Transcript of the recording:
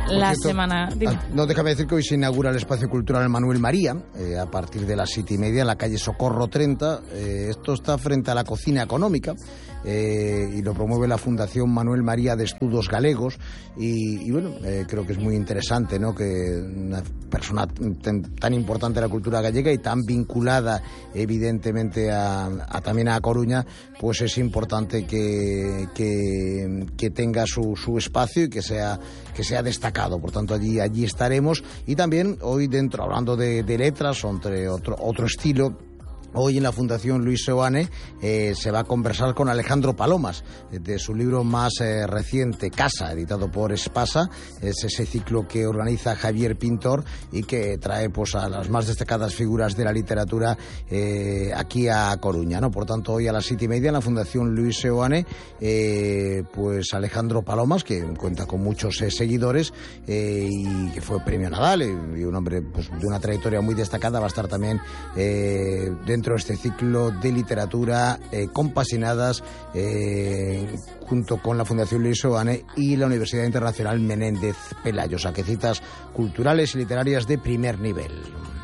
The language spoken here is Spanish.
la semana. Dime. No, déjame decir que hoy se inaugura el Espacio Cultural Manuel María, a partir de las 7:30 en la calle Socorro 30. Esto está frente a la Cocina Económica y lo promueve la Fundación Manuel María de Estudos Galegos. Y bueno, creo que es muy interesante, ¿no?, que una persona tan importante de la cultura gallega y tan vinculada evidentemente también a Coruña, pues es importante que tenga su espacio y que sea destacado. Por tanto, allí estaremos. Y también hoy, hablando de letras, entre otro estilo, hoy en la Fundación Luis Seoane se va a conversar con Alejandro Palomas de su libro más reciente, Casa, editado por Espasa. Es ese ciclo que organiza Javier Pintor y que trae pues a las más destacadas figuras de la literatura aquí a Coruña, ¿no? Por tanto, hoy a las 7:30 en la Fundación Luis Seoane, pues Alejandro Palomas, que cuenta con muchos seguidores y que fue premio Nadal y un hombre pues de una trayectoria muy destacada, va a estar también dentro de este ciclo de literatura compasionadas junto con la Fundación Luis Seoane y la Universidad Internacional Menéndez Pelayo. O sea, que citas culturales y literarias de primer nivel.